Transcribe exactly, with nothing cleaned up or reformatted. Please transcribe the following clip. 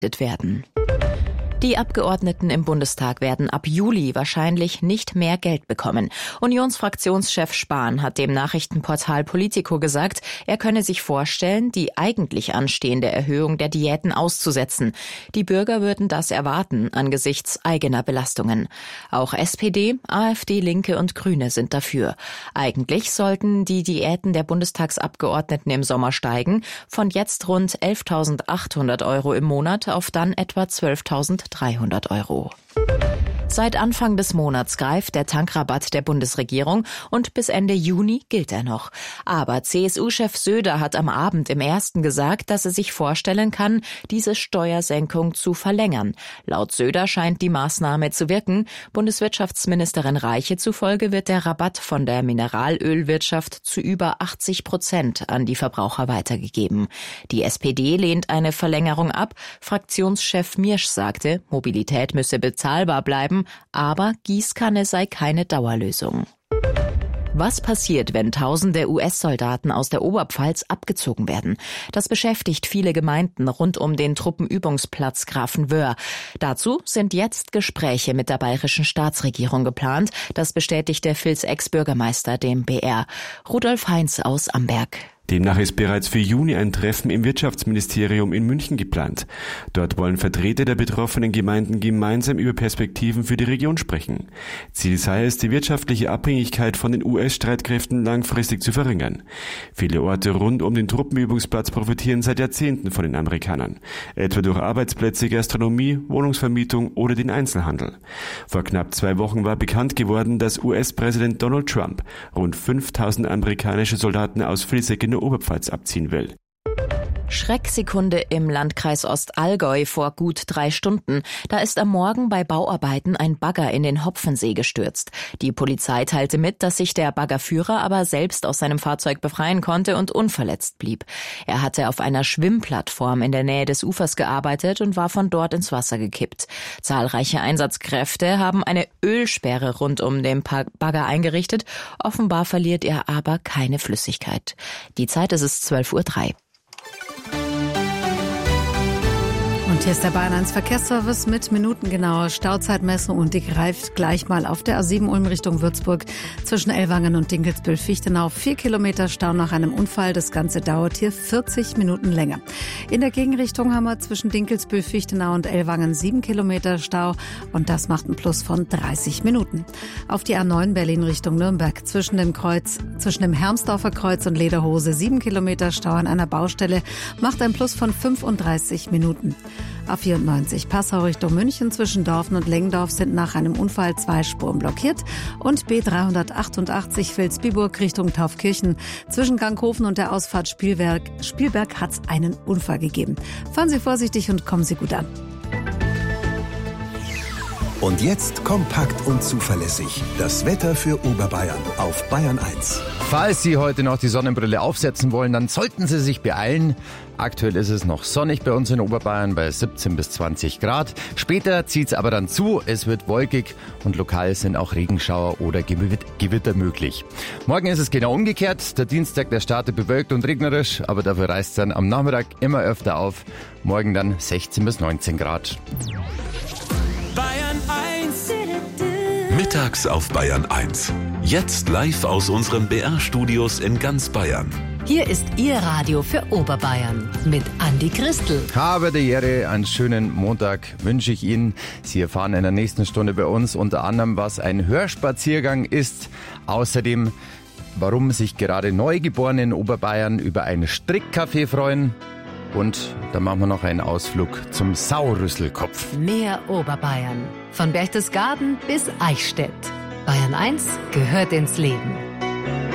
werden. Die Abgeordneten im Bundestag werden ab Juli wahrscheinlich nicht mehr Geld bekommen. Unionsfraktionschef Spahn hat dem Nachrichtenportal Politico gesagt, er könne sich vorstellen, die eigentlich anstehende Erhöhung der Diäten auszusetzen. Die Bürger würden das erwarten angesichts eigener Belastungen. Auch S P D, AfD, Linke und Grüne sind dafür. Eigentlich sollten die Diäten der Bundestagsabgeordneten im Sommer steigen, von jetzt rund elftausendachthundert Euro im Monat auf dann etwa zwölftausenddreihundert Euro. Seit Anfang des Monats greift der Tankrabatt der Bundesregierung und bis Ende Juni gilt er noch. Aber C S U-Chef Söder hat am Abend im Ersten gesagt, dass er sich vorstellen kann, diese Steuersenkung zu verlängern. Laut Söder scheint die Maßnahme zu wirken. Bundeswirtschaftsministerin Reiche zufolge wird der Rabatt von der Mineralölwirtschaft zu über achtzig Prozent an die Verbraucher weitergegeben. Die S P D lehnt eine Verlängerung ab. Fraktionschef Miersch sagte, Mobilität müsse bezahlbar bleiben, aber Gießkanne sei keine Dauerlösung. Was passiert, wenn tausende U S-Soldaten aus der Oberpfalz abgezogen werden? Das beschäftigt viele Gemeinden rund um den Truppenübungsplatz Grafenwöhr. Dazu sind jetzt Gespräche mit der bayerischen Staatsregierung geplant. Das bestätigte Vils Ex-Bürgermeister dem B R. Rudolf Heinz aus Amberg. Demnach ist bereits für Juni ein Treffen im Wirtschaftsministerium in München geplant. Dort wollen Vertreter der betroffenen Gemeinden gemeinsam über Perspektiven für die Region sprechen. Ziel sei es, die wirtschaftliche Abhängigkeit von den U S-Streitkräften langfristig zu verringern. Viele Orte rund um den Truppenübungsplatz profitieren seit Jahrzehnten von den Amerikanern, etwa durch Arbeitsplätze, Gastronomie, Wohnungsvermietung oder den Einzelhandel. Vor knapp zwei Wochen war bekannt geworden, dass U S-Präsident Donald Trump rund fünftausend amerikanische Soldaten aus Vilseck in der Oberpfalz abziehen will. Schrecksekunde im Landkreis Ostallgäu vor gut drei Stunden. Da ist am Morgen bei Bauarbeiten ein Bagger in den Hopfensee gestürzt. Die Polizei teilte mit, dass sich der Baggerführer aber selbst aus seinem Fahrzeug befreien konnte und unverletzt blieb. Er hatte auf einer Schwimmplattform in der Nähe des Ufers gearbeitet und war von dort ins Wasser gekippt. Zahlreiche Einsatzkräfte haben eine Ölsperre rund um den Bagger eingerichtet. Offenbar verliert er aber keine Flüssigkeit. Die Zeit ist es zwölf Uhr drei. Und hier ist der Bayern eins Verkehrsservice mit minutengenauer Stauzeitmessung und die greift gleich mal auf der A sieben Ulm Richtung Würzburg zwischen Ellwangen und Dinkelsbühl-Fichtenau. Vier Kilometer Stau nach einem Unfall. Das Ganze dauert hier vierzig Minuten länger. In der Gegenrichtung haben wir zwischen Dinkelsbühl-Fichtenau und Ellwangen sieben Kilometer Stau und das macht einen Plus von dreißig Minuten. Auf die A neun Berlin Richtung Nürnberg zwischen dem Kreuz, zwischen dem Hermsdorfer Kreuz und Lederhose sieben Kilometer Stau an einer Baustelle macht ein Plus von fünfunddreißig Minuten. A vierundneunzig Passau Richtung München zwischen Dorfen und Lengdorf sind nach einem Unfall zwei Spuren blockiert und B dreihundertachtundachtzig Vilsbiburg Richtung Taufkirchen zwischen Ganghofen und der Ausfahrt Spielberg, Spielberg hat es einen Unfall gegeben. Fahren Sie vorsichtig und kommen Sie gut an. Und jetzt kompakt und zuverlässig. Das Wetter für Oberbayern auf Bayern eins. Falls Sie heute noch die Sonnenbrille aufsetzen wollen, dann sollten Sie sich beeilen. Aktuell ist es noch sonnig bei uns in Oberbayern bei siebzehn bis zwanzig Grad. Später zieht es aber dann zu, es wird wolkig und lokal sind auch Regenschauer oder Gewitter möglich. Morgen ist es genau umgekehrt. Der Dienstag, der startet bewölkt und regnerisch, aber dafür reißt es dann am Nachmittag immer öfter auf. Morgen dann sechzehn bis neunzehn Grad. Bayern eins. Mittags auf Bayern eins. Jetzt live aus unseren B R-Studios in ganz Bayern. Hier ist Ihr Radio für Oberbayern mit Andi Christel. Habe die Ehre, einen schönen Montag wünsche ich Ihnen. Sie erfahren in der nächsten Stunde bei uns unter anderem, was ein Hörspaziergang ist. Außerdem, warum sich gerade Neugeborene in Oberbayern über ein Strickcafé freuen. Und dann machen wir noch einen Ausflug zum Saurüsselkopf. Mehr Oberbayern. Von Berchtesgaden bis Eichstätt. Bayern eins gehört ins Leben.